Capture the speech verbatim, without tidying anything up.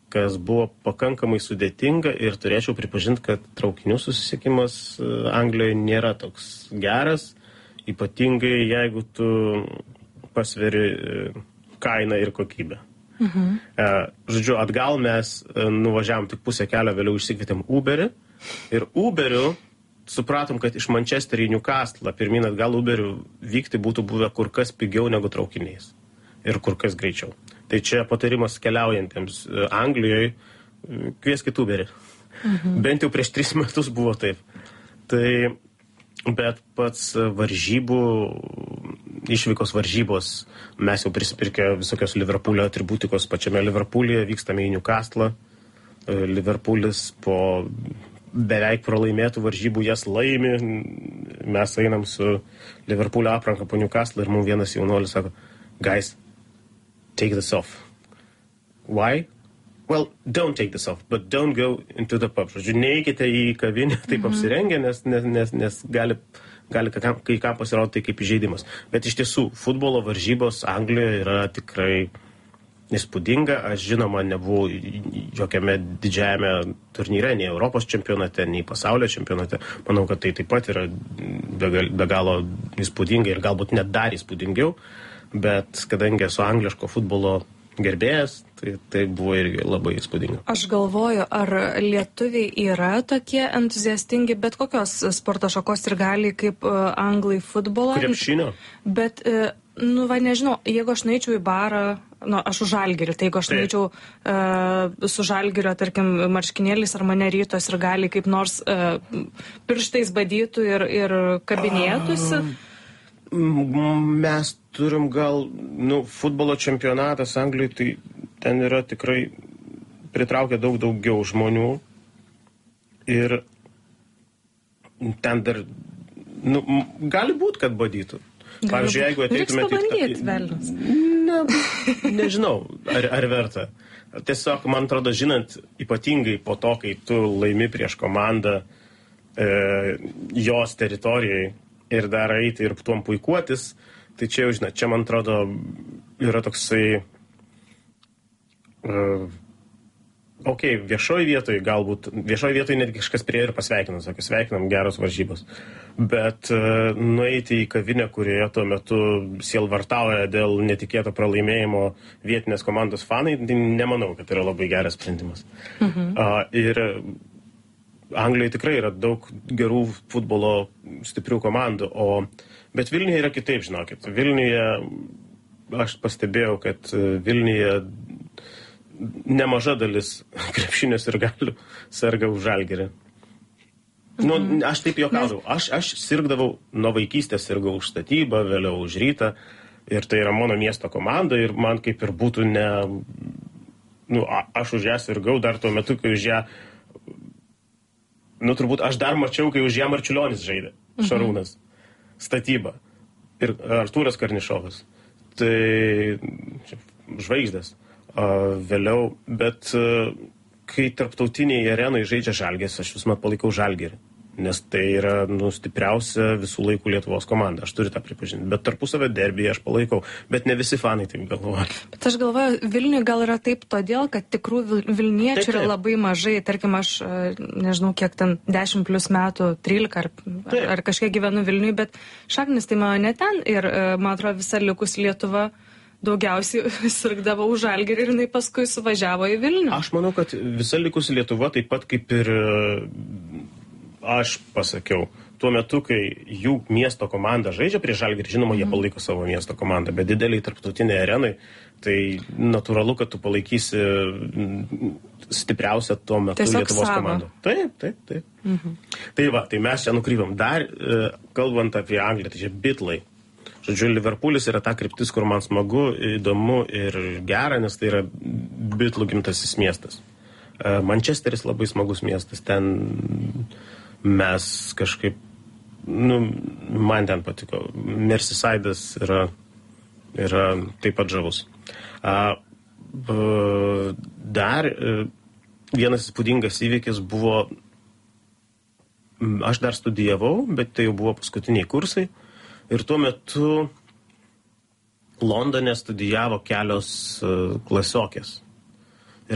kas buvo pakankamai sudėtinga ir turėčiau pripažinti, kad traukinių susisiekimas Anglijoje nėra toks geras, ypatingai jeigu tu pasveri kainą ir kokybę. Mhm. Žodžiu, atgal mes nuvažiavom tik pusę kelio, vėliau išsikvietėm Uberį ir Uberiu supratom, kad iš Mančesterio į Newcastle pirmyn atgal Uberiu vykti būtų buvę kur kas pigiau negu traukiniais ir kur kas greičiau. Tai čia patarimas keliaujantiems Anglijoje, kvieskit Uberį. Mhm. Bent jau prieš tris metus buvo taip. Tai, bet pats varžybų, išvykos varžybos, mes jau prisipirkę visokios Liverpoolio atributikos pačiame Liverpoolyje, vykstame į Newcastle. Liverpoolis po beveik pralaimėtų varžybų jas laimi. Mes einam su Liverpoolio apranka po Newcastle ir mums vienas jaunuolis sako, guys, take this off. Why? Well, don't take this off, but don't go into the pub. Žodžiu, neikite į kavinę taip mm-hmm. apsirengę, nes, nes, nes, nes gali, gali kai kam, kai kam pasirodyti kaip įžeidimas. Bet iš tiesų, futbolo varžybos Anglijoje yra tikrai įspūdinga. Aš žinoma nebuvau jokiame didžiajame turnyre, nei Europos čempionate, nei pasaulio čempionate. Manau, kad tai taip pat yra be galo įspūdinga ir galbūt net dar įspūdingiau. Bet kadangi esu angliško futbolo gerbėjas, tai, tai buvo irgi labai įspūdinga. Aš galvoju, ar lietuviai yra tokie entuziastingi bet kokios sporto šakos ir gali kaip uh, anglai futbolą. Krepšinio. Bet, uh, nu, va, nežinau, jeigu aš nueičiau į barą, nu, aš už Žalgirį, tai jeigu aš tai. nueičiau uh, su Žalgirio, tarkim, marškinėlis ar mane rytos ir gali kaip nors uh, pirštais badytų ir, ir kabinėtųsi. Um. Mes turim gal, nu, futbolo čempionatas Anglijoje, tai ten yra tikrai pritraukia daug daugiau žmonių ir ten dar, nu, gali būt, kad badytų. Pavyzdžiui, jeigu ateitumėte... Reiks pabandyti, velnias. Ne, nežinau, ar, ar verta. Tiesiog, man atrodo, žinant, ypatingai po to, kai tu laimi prieš komandą e, jos teritorijai, ir dar eiti ir tuom puikuotis, tai čia jau, žinot, čia, man atrodo, yra toksai, uh, okei, okay, viešoj vietoj galbūt, viešoj vietoj netgi kažkas prie ir pasveikinam, sakė, sveikinam, geros varžybos, bet uh, nueiti į kavinę, kurioje tuo metu sielvartauja dėl netikėto pralaimėjimo vietinės komandos fanai, tai nemanau, kad yra labai geras sprendimas. Mhm. Uh, ir Anglijoje tikrai yra daug gerų futbolo stiprių komandų, o, bet Vilniuje yra kitaip, žinokit. Vilniuje, aš pastebėjau, kad Vilniuje nemaža dalis krepšinės ir galių serga už Žalgirį. Nu, aš taip juokaudavau. Aš, aš sirgdavau nuo vaikystės, sirgau už Statybą, vėliau už Rytą, ir tai yra mano miesto komanda, ir man kaip ir būtų ne... Nu, aš už ją sirgau dar tuo metu, kai už ją... Nu, turbūt aš dar mačiau, kai už ją Marčiulionis žaidė, Šarūnas, Statyba ir Artūras Karnišovas. Tai žvaigždės uh, vėliau, bet uh, kai tarptautiniai arenai žaidžia Žalgiris, aš visuomet palaikau Žalgirį, nes tai yra, nu, stipriausia visų laikų Lietuvos komanda, aš turiu tą pripažinti. Bet tarpusavio derbyje aš palaikau, bet ne visi fanai taip galvoja. Bet aš galvoju, Vilniuje gal yra taip todėl, kad tikrų Vilniečių taip, taip. yra labai mažai. Tarkim, aš nežinau, kiek ten dešimt plus metų, trylika ar, ar, ar kažkiek gyvenu Vilniuje, bet šaknis tai mano ne ten ir, man atrodo, visa likus Lietuva daugiausiai sirgdavo už Žalgirį ir jinai paskui suvažiavo į Vilnių. Aš manau, kad visa likus Lietuva taip pat kaip ir... Aš pasakiau, tuo metu, kai jų miesto komanda žaidžia prieš Žalgirį, žinoma, jie palaiko savo miesto komandą, bet dideliai tarptautiniai arenai, tai natūralu, kad tu palaikysi stipriausią tuo metu tiesiog Lietuvos komandą. Taip, taip, taip. Mhm. Tai va, tai mes čia nukrypom. Dar, kalbant apie Angliją, tai čia bitlai. Žodžiu, Liverpoolis yra ta kryptis, kur man smagu, įdomu ir gera, nes tai yra bitlų gimtasis miestas. Mančesteris labai smagus miestas, ten mes kažkaip, nu, man ten patiko. Merseyside'as yra, yra taip pat žavus. Dar vienas įspūdingas įvykis buvo, aš dar studijavau, bet tai jau buvo paskutiniai kursai, ir tuo metu Londone studijavo kelios klasiokės.